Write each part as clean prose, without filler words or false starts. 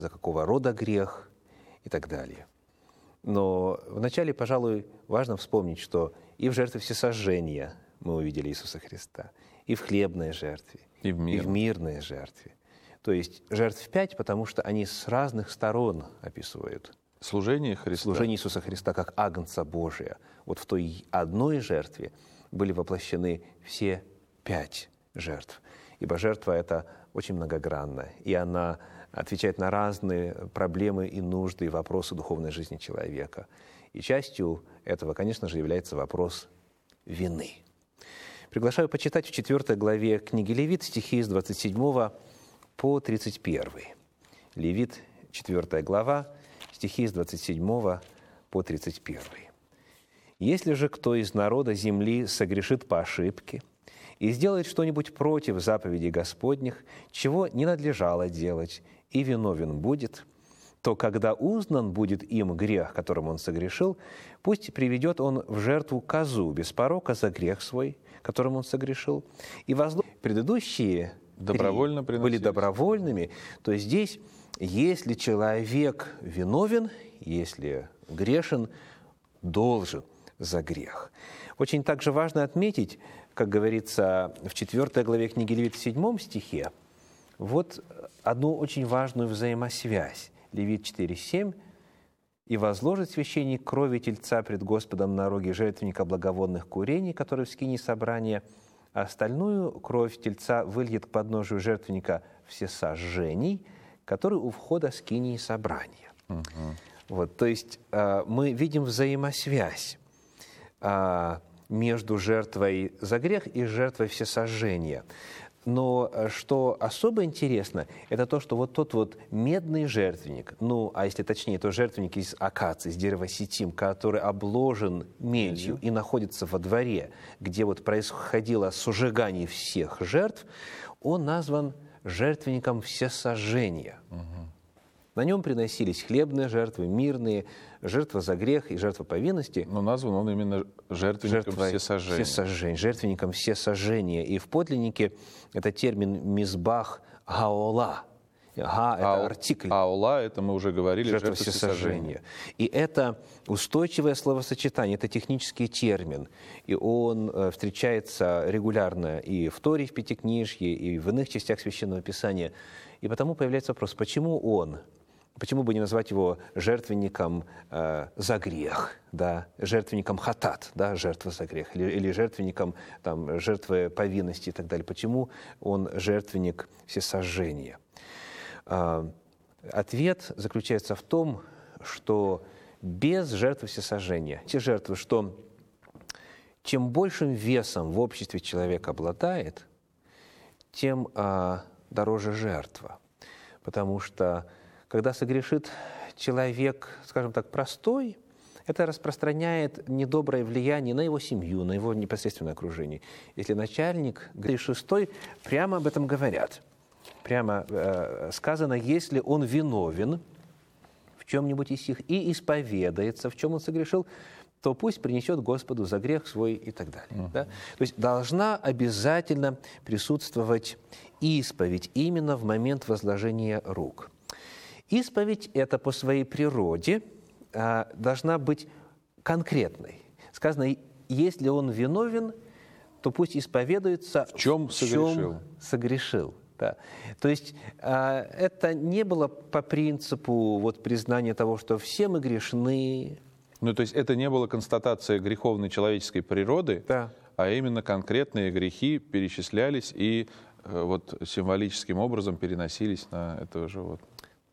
за какого рода грех и так далее. Но вначале, пожалуй, важно вспомнить, что и в жертве всесожжения мы увидели Иисуса Христа, и в хлебной жертве, и в мирной жертве. То есть жертв 5, потому что они с разных сторон описывают служение Христа. Служение Иисуса Христа как Агнца Божия. Вот в той одной жертве были воплощены все 5 жертв. Ибо жертва эта очень многогранна, и она отвечает на разные проблемы и нужды, и вопросы духовной жизни человека. И частью этого, конечно же, является вопрос вины. Приглашаю почитать в 4 главе книги Левит стихи с 27 по 31. Левит, 4 глава, стихи с 27 по 31. «Если же кто из народа земли согрешит по ошибке и сделает что-нибудь против заповедей Господних, чего не надлежало делать, и виновен будет, то когда узнан будет им грех, которым он согрешил, пусть приведет он в жертву козу без порока за грех свой, которым он согрешил, и предыдущие добровольно были добровольными, то здесь, если человек виновен, если грешен, должен за грех. Очень также важно отметить, как говорится в 4 главе книги Левит, в 7 стихе, вот одну очень важную взаимосвязь. Левит 4:7. «И возложит священник крови тельца пред Господом на роге жертвенника благовонных курений, который в скинии собрания, а остальную кровь тельца выльет к подножию жертвенника всесожжений, который у входа скинии собрания». Вот, то есть мы видим взаимосвязь между жертвой за грех и жертвой всесожжения. Но что особо интересно, это то, что вот тот вот медный жертвенник, а если точнее, то жертвенник из акации, из дерева ситим, который обложен медью и находится во дворе, где вот происходило сожигание всех жертв, он назван жертвенником всесожжения. На нем приносились хлебные жертвы, мирные, жертва за грех и жертва повинности. Но назван он именно жертвенником всесожжения. Жертвенником всесожжения. И в подлиннике это термин «мизбах гаола». Га – это артикль. Аола – это мы уже говорили, жертва всесожжения. И это устойчивое словосочетание, это технический термин. И он встречается регулярно и в Торе, в Пятикнижье, и в иных частях Священного Писания. И потому появляется вопрос, почему он? Почему бы не назвать его жертвенником за грех, да? Жертвенником хатат, да? Жертва за грех, или жертвенником жертвы повинности и так далее? Почему он жертвенник всесожжения? Ответ заключается в том, что без жертвы всесожжения, те жертвы, что чем большим весом в обществе человек обладает, тем дороже жертва. Потому что когда согрешит человек, скажем так, простой, это распространяет недоброе влияние на его семью, на его непосредственное окружение. Если начальник, шестой, прямо об этом говорят. Прямо сказано, если он виновен в чем-нибудь из них и исповедается, в чем он согрешил, то пусть принесет Господу за грех свой и так далее. Да? То есть должна обязательно присутствовать исповедь именно в момент возложения рук. Исповедь это по своей природе должна быть конкретной. Сказано, если он виновен, то пусть исповедуется, в чем согрешил. Да. То есть это не было по принципу признания того, что все мы грешны. То есть это не было констатация греховной человеческой природы, да, а именно конкретные грехи перечислялись и символическим образом переносились на этого животного.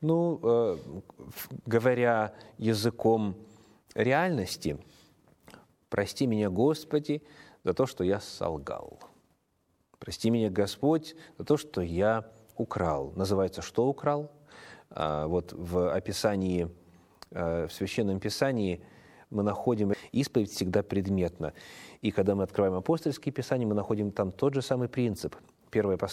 Говоря языком реальности, прости меня, Господи, за то, что я солгал. Прости меня, Господь, за то, что я украл. Называется, что украл? В описании, в Священном Писании мы находим исповедь всегда предметно. И когда мы открываем апостольские писания, мы находим там тот же самый принцип. Первое